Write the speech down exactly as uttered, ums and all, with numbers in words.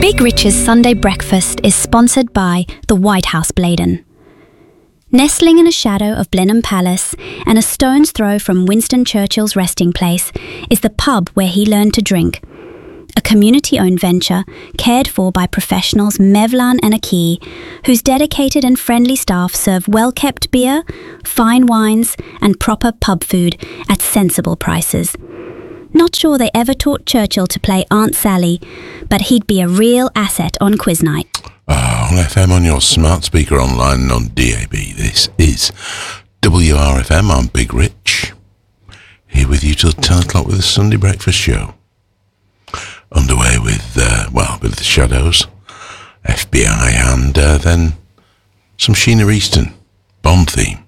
Big Rich's Sunday breakfast is sponsored by the White House Bladen. Nestling in a shadow of Blenheim Palace and a stone's throw from Winston Churchill's resting place is the pub where he learned to drink. A community-owned venture cared for by professionals Mevlan and Aki, whose dedicated and friendly staff serve well-kept beer, fine wines and proper pub food at sensible prices. Not sure they ever taught Churchill to play Aunt Sally, but he'd be a real asset on quiz night. Oh, on F M, on your smart speaker, online and on D A B. This is W R F M. I'm Big Rich, here with you till ten o'clock with the Sunday Breakfast Show. Underway with, uh, well, with the Shadows, F B I, and uh, then some Sheena Easton, Bond theme.